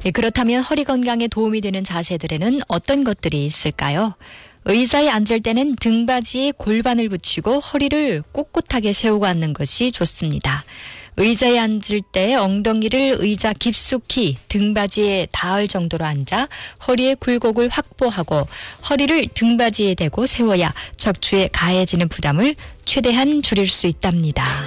그렇다면 허리 건강에 도움이 되는 자세들에는 어떤 것들이 있을까요? 의자에 앉을 때는 등받이에 골반을 붙이고 허리를 꼿꼿하게 세우고 앉는 것이 좋습니다. 의자에 앉을 때 엉덩이를 의자 깊숙이 등받이에 닿을 정도로 앉아 허리의 굴곡을 확보하고 허리를 등받이에 대고 세워야 척추에 가해지는 부담을 최대한 줄일 수 있답니다.